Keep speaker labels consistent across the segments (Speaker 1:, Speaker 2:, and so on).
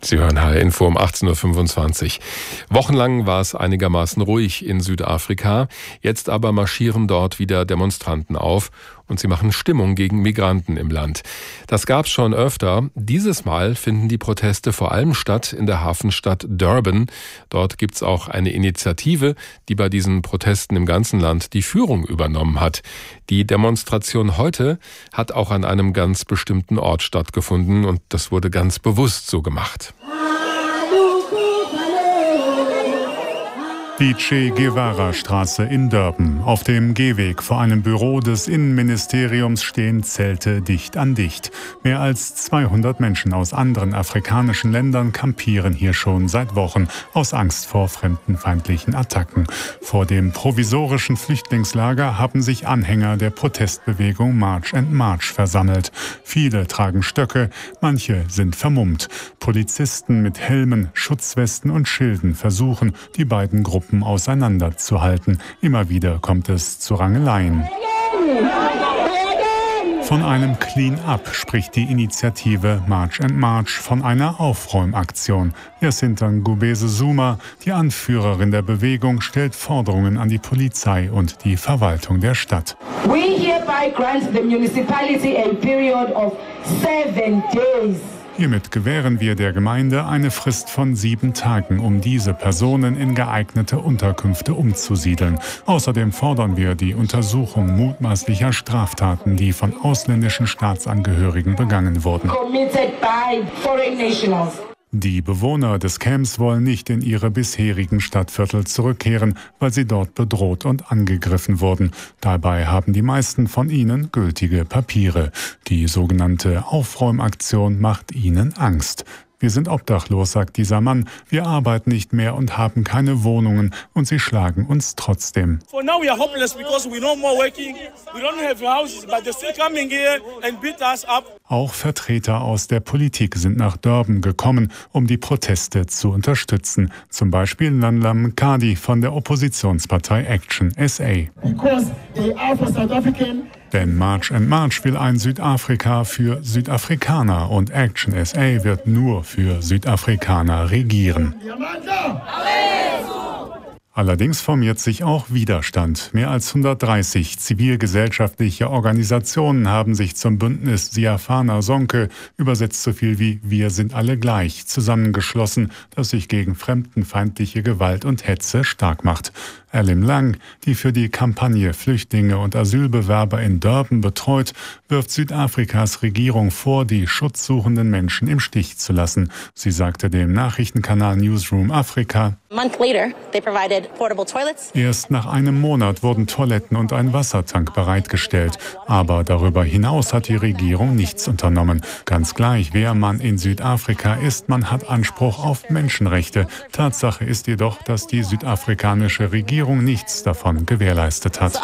Speaker 1: Sie hören HR Info um 18.25 Uhr. Wochenlang war es einigermaßen ruhig in Südafrika. Jetzt aber marschieren dort wieder Demonstranten auf und sie machen Stimmung gegen Migranten im Land. Das gab's schon öfter. Dieses Mal finden die Proteste vor allem statt in der Hafenstadt Durban. Dort gibt's auch eine Initiative, die bei diesen Protesten im ganzen Land die Führung übernommen hat. Die Demonstration heute hat auch an einem ganz bestimmten Ort stattgefunden und das wurde ganz bewusst so gemacht.
Speaker 2: Die Che Guevara-Straße in Durban. Auf dem Gehweg vor einem Büro des Innenministeriums stehen Zelte dicht an dicht. Mehr als 200 Menschen aus anderen afrikanischen Ländern campieren hier schon seit Wochen aus Angst vor fremdenfeindlichen Attacken. Vor dem provisorischen Flüchtlingslager haben sich Anhänger der Protestbewegung March and March versammelt. Viele tragen Stöcke, manche sind vermummt. Polizisten mit Helmen, Schutzwesten und Schilden versuchen, die beiden Gruppen auseinanderzuhalten. Immer wieder kommt es zu Rangeleien. Von einem Clean-up spricht die Initiative March and March von einer Aufräumaktion. Jacinta Ngubese Zuma, die Anführerin der Bewegung, stellt Forderungen an die Polizei und die Verwaltung der Stadt.
Speaker 3: We hereby grant the municipality a period of 7 days.
Speaker 2: Hiermit gewähren wir der Gemeinde eine Frist von 7 Tagen, um diese Personen in geeignete Unterkünfte umzusiedeln. Außerdem fordern wir die Untersuchung mutmaßlicher Straftaten, die von ausländischen Staatsangehörigen begangen wurden.
Speaker 3: Committed by foreign nationals.
Speaker 2: Die Bewohner des Camps wollen nicht in ihre bisherigen Stadtviertel zurückkehren, weil sie dort bedroht und angegriffen wurden. Dabei haben die meisten von ihnen gültige Papiere. Die sogenannte Aufräumaktion macht ihnen Angst. Wir sind obdachlos, sagt dieser Mann. Wir arbeiten nicht mehr und haben keine Wohnungen und sie schlagen uns trotzdem. Auch Vertreter aus der Politik sind nach Durban gekommen, um die Proteste zu unterstützen. Zum Beispiel Nhlanhla Mkadi von der Oppositionspartei Action SA. Denn March and March will ein Südafrika für Südafrikaner und Action SA wird nur für Südafrikaner regieren. Allerdings formiert sich auch Widerstand. Mehr als 130 zivilgesellschaftliche Organisationen haben sich zum Bündnis Siafana Sonke, übersetzt so viel wie Wir sind alle gleich, zusammengeschlossen, das sich gegen fremdenfeindliche Gewalt und Hetze stark macht. Alim Lang, die für die Kampagne Flüchtlinge und Asylbewerber in Durban betreut, wirft Südafrikas Regierung vor, die schutzsuchenden Menschen im Stich zu lassen. Sie sagte dem Nachrichtenkanal Newsroom Afrika: Erst nach einem Monat wurden Toiletten und ein Wassertank bereitgestellt. Aber darüber hinaus hat die Regierung nichts unternommen. Ganz gleich, wer man in Südafrika ist, man hat Anspruch auf Menschenrechte. Tatsache ist jedoch, dass die südafrikanische Regierung nichts davon gewährleistet hat.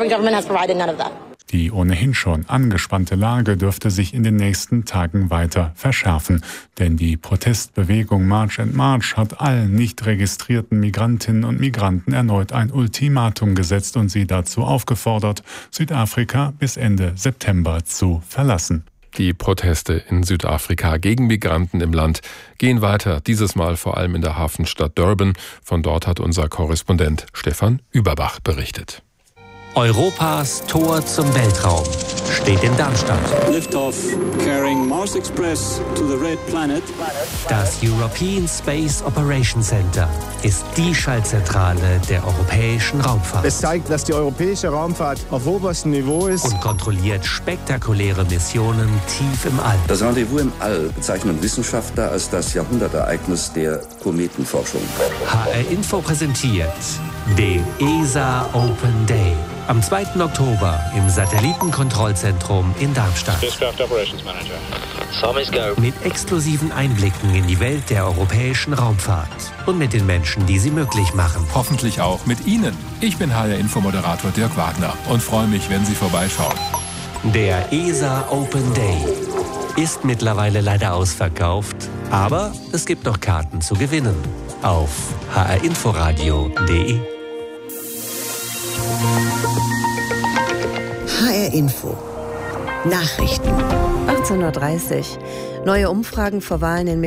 Speaker 2: Die ohnehin schon angespannte Lage dürfte sich in den nächsten Tagen weiter verschärfen. Denn die Protestbewegung March and March hat allen nicht registrierten Migrantinnen und Migranten erneut ein Ultimatum gesetzt und sie dazu aufgefordert, Südafrika bis Ende September zu verlassen.
Speaker 1: Die Proteste in Südafrika gegen Migranten im Land gehen weiter, dieses Mal vor allem in der Hafenstadt Durban. Von dort hat unser Korrespondent Stefan Überbach berichtet.
Speaker 4: Europas Tor zum Weltraum steht in Darmstadt.
Speaker 5: Liftoff carrying Mars Express to the Red Planet.
Speaker 4: Das European Space Operations Center ist die Schaltzentrale der europäischen Raumfahrt.
Speaker 6: Es zeigt, dass die europäische Raumfahrt auf oberstem Niveau ist
Speaker 4: und kontrolliert spektakuläre Missionen tief im All.
Speaker 7: Das Rendezvous im All bezeichnen Wissenschaftler als das Jahrhundertereignis der Kometenforschung.
Speaker 4: HR Info präsentiert den ESA Open Day. Am 2. Oktober im Satellitenkontrollzentrum in Darmstadt. Mit exklusiven Einblicken in die Welt der europäischen Raumfahrt und mit den Menschen, die sie möglich machen.
Speaker 8: Hoffentlich auch mit Ihnen. Ich bin HR-Info-Moderator Dirk Wagner und freue mich, wenn Sie vorbeischauen.
Speaker 4: Der ESA Open Day ist mittlerweile leider ausverkauft, aber es gibt noch Karten zu gewinnen auf hrinforadio.de.
Speaker 9: HR Info. Nachrichten.
Speaker 10: 18:30 Uhr. Neue Umfragen vor Wahlen in